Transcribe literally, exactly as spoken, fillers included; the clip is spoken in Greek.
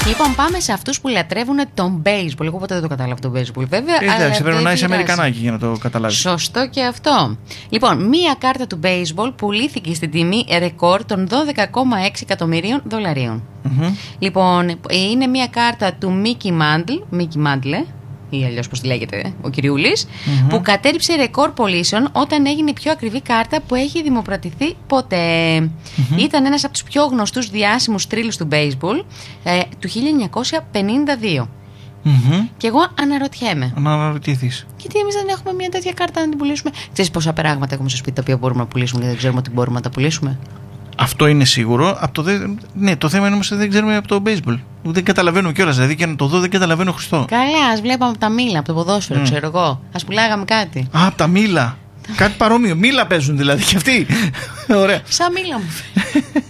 Λοιπόν, πάμε σε αυτούς που λατρεύουν τον baseball. Εγώ ποτέ δεν το κατάλαβα τον baseball, βέβαια. Εντάξει, πρέπει να είσαι Αμερικανάκι για να το καταλάβεις. Σωστό και αυτό. Λοιπόν, μία κάρτα του baseball πουλήθηκε στην τιμή ρεκόρ των δώδεκα κόμμα έξι εκατομμυρίων δολαρίων. Mm-hmm. Λοιπόν, είναι μία κάρτα του Mickey Mantle, Mickey Mantle, ή αλλιώς πώς τη λέγεται ο κυριούλης, mm-hmm. που κατέριψε ρεκόρ πωλήσεων όταν έγινε η πιο ακριβή κάρτα που έχει δημοπρατηθεί ποτέ. Mm-hmm. Ήταν ένας από τους πιο γνωστούς διάσημους θρύλους του baseball ε, του χίλια εννιακόσια πενήντα δύο. Mm-hmm. Και εγώ αναρωτιέμαι. Αναρωτήθεις. Γιατί εμείς δεν έχουμε μια τέτοια κάρτα να την πουλήσουμε? Ξέρεις πόσα πράγματα έχουμε στο σπίτι τα οποία μπορούμε να πουλήσουμε και δεν ξέρουμε ότι μπορούμε να τα πουλήσουμε? Αυτό είναι σίγουρο. Από το δε... Ναι, το θέμα είναι όμως ότι δεν ξέρουμε από το baseball. Δεν καταλαβαίνω κιόλας. Δηλαδή και να το δω δεν καταλαβαίνω Χριστό. Καλά, ας βλέπαμε από τα μήλα, από το ποδόσφαιρο, mm. ξέρω εγώ. Ας πουλάγαμε κάτι. Α, από τα μήλα. Κάτι παρόμοιο. Μήλα παίζουν δηλαδή κι αυτοί. Ωραία. Σαν μήλα μου φέρει.